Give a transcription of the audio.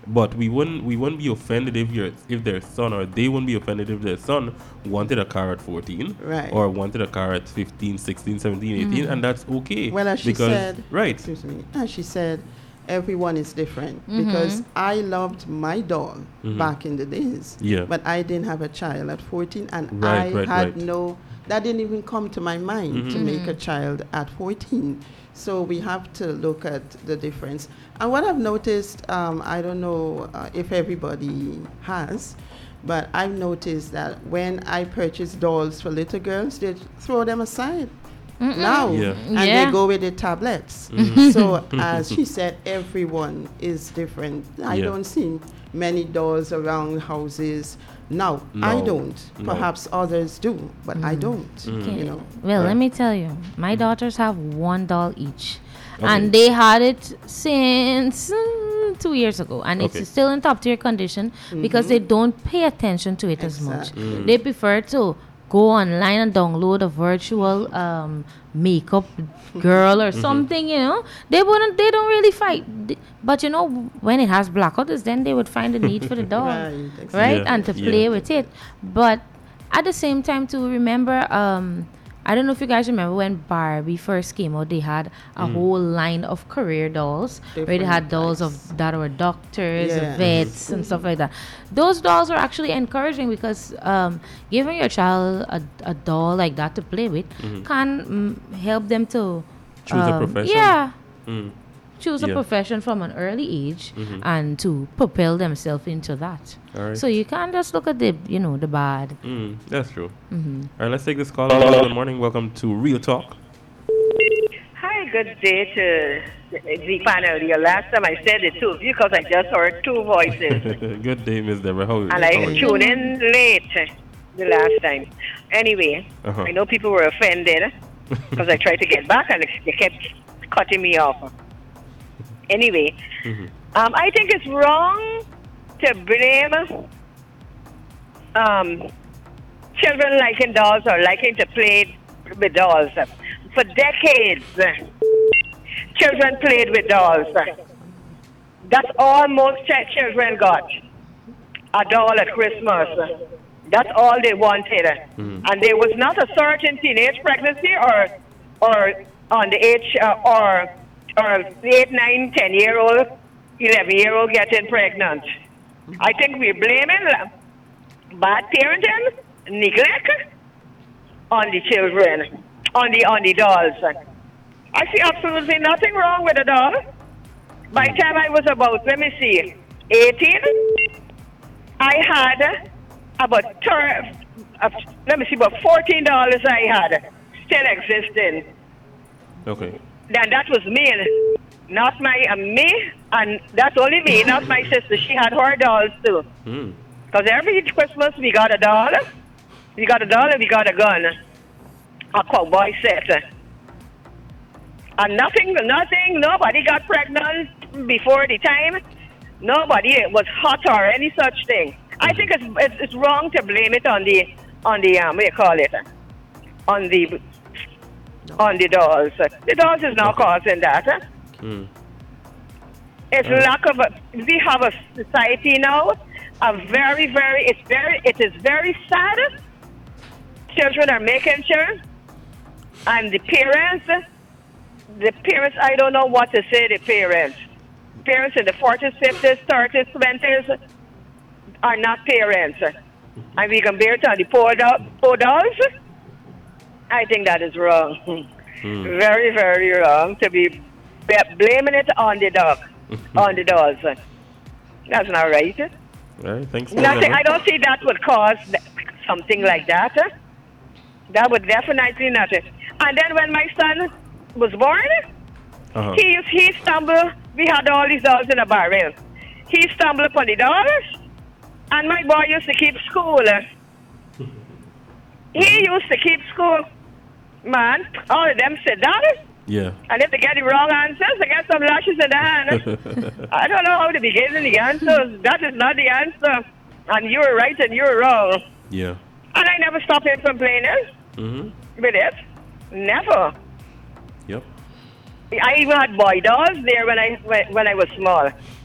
But we wouldn't be offended if their son, or they wouldn't be offended if their son wanted a car at 14, Right. or wanted a car at 15, 16, 17, 18, and that's okay. Well, as she because said, right. excuse me, as she said, everyone is different because I loved my doll back in the days. Yeah. But I didn't have a child at 14, and Right, I right, had right. no, that didn't even come to my mind to make a child at 14. So we have to look at the difference. And what I've noticed, I don't know if everybody has, but I've noticed that when I purchase dolls for little girls, they throw them aside now, Yeah. and Yeah. they go with the tablets. So as she said, everyone is different. I Yeah. don't see many dolls around houses now. I No. don't. No. Perhaps others do, but I don't. Okay. You know. Well, Right. let me tell you, my daughters have one doll each. Okay. And they had it since 2 years ago. And Okay. it's still in top tier condition because they don't pay attention to it as much. Exactly. They prefer to go online and download a virtual makeup girl or something, you know. They don't really fight. But, you know, when it has blackout, then they would find the need for the doll. Right, exactly. Right? Yeah, And to yeah. play with it. But at the same time, to remember, I don't know if you guys remember when Barbie first came out, they had a whole line of career dolls where they had Different dolls types. that were doctors, Yeah. vets, and stuff like that. Those dolls were actually encouraging because giving your child a doll like that to play with can help them to Choose a profession. Yeah, Mm. choose a Yeah. profession from an early age and to propel themselves into that. All right. So you can't just look at the bad. That's true. All right, let's take this call. Hello, good morning. Welcome to Real Talk. Hi, good day to the panel. The last time I said it too, because I just heard two voices. Good day, Miss Deborah. How And how I are you? tuned in late the last time. Anyway, Uh-huh. I know people were offended because I tried to get back and they kept cutting me off. Anyway, I think it's wrong to blame children liking dolls or liking to play with dolls. For decades, children played with dolls. That's all most children got. A doll at Christmas. That's all they wanted. And there was not a certain teenage pregnancy or on the age or 8, 9, 10-year-old, 11-year-old getting pregnant. I think we're blaming bad parenting, neglect on the children, on the dolls. I see absolutely nothing wrong with a doll. By the time I was about, 18, I had about about $14 I had still existing. Okay. Then that was me, not me, and that's only me, not my sister. She had her dolls too. Because every Christmas we got a doll, and we got a gun, a cowboy set. And nothing, nobody got pregnant before the time. Nobody was hot or any such thing. I think it's wrong to blame it on the what do you call it, on the dolls. The dolls is not causing that. It's lack of we have a society now, it is very sad. Children are making sure, and the parents, I don't know what to say. The parents in the 40s, 50s, 30s, 20s are not parents, and we compare it on the poor dolls. I think that is wrong. Very, very wrong to be blaming it on the dolls. That's not right. All right, thanks. Nothing. I don't see that would cause something like that. That would definitely not. And then when my son was born, Uh-huh. he stumbled. We had all these dolls in a barrel. He stumbled upon the dolls, and my boy used to keep school. He used to keep school. Man, all of them sit down, Yeah. and if they get the wrong answers, they get some lashes in the hand. I don't know how to begin the answers. That is not the answer. And you're right and you're wrong. Yeah. And I never stopped him from playing it with it. Never. Yep. I even had boy dolls there when I was small.